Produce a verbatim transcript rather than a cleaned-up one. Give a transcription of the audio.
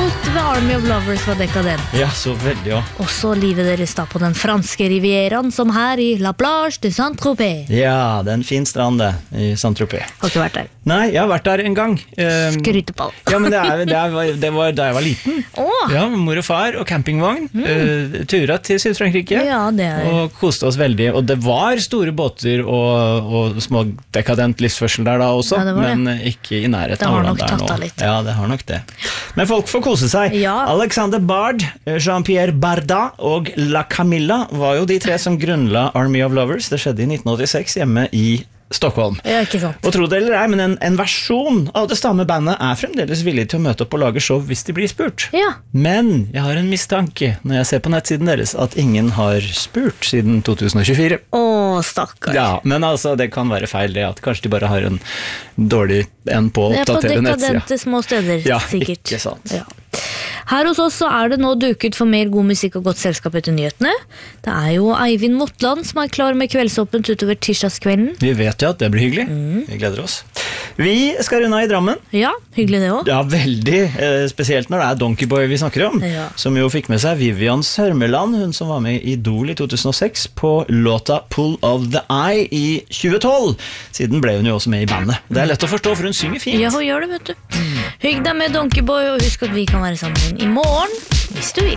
alt ved Army of Lovers var dekadent. Ja, så veldig, ja. Også livet deres da på den franske rivieraen, som her i La Plage de Saint-Tropez. Ja, det er en fin strand det, i Saint-Tropez. Har ikke vært der. Nei, jeg har vært der en gang. Um, Skrytepall. Ja, men det, er, det, er, det var da jeg var liten. Åh! Ja, mor og far og campingvogn. Mm. Uh, turet til Syd-Frankrike. Ja, det er... Og koste oss veldig. Og det var store båter og, og små dekadent livsførsel der da også, ja, men ikke i nærheten av hvordan det er nå. Det har nok tatt av litt. Ja, det har nok det. Men folk får kose seg. Ja. Alexander Bard, Jean-Pierre Barda og La Camilla var jo de tre som grunnla Army of Lovers. Det skjedde i nitten åttiseks hjemme i Stockholm. Ja, ikke sant. Og tro det eller ei, men en, en versjon av det samme bandet er fremdeles villig til å møte opp og lage show hvis de blir spurt. Ja. Men jeg har en mistanke når jeg ser på nettsiden deres at ingen har spurt siden to tusen og tjuefire. Åh, stakkar. Ja, men altså det kan være feil det at kanskje de bare har en dårlig en på å oppdatere nettsida. Det er på dekadente små steder, ja, sikkert. Ikke sant. Ja. Her hos oss så er det nå duket for mer god musikk og godt selskap etter nyhetene. Det er jo Eivind Motland som er klar med kveldsåpent utover tirsdagskvelden. Vi vet jo at det blir hyggelig. Mm. Vi gleder oss. Vi skal runde av i Drammen. Ja, hyggelig det også. Ja, veldig. Eh, spesielt når det er Donkey Boy vi snakker om. Ja. Som jo fikk med seg Vivian Sørmeland, hun som var med i Idol i to tusen og seks, på låta Pull of the Eye i tjue tolv. Siden ble hun jo også med i bandet. Det er lett å forstå, for hun synger fint. Ja, hun gjør det, vet du. Hygg deg med Donkey Boy, og husk at vi kan være sammen i morgen, hvis du vil.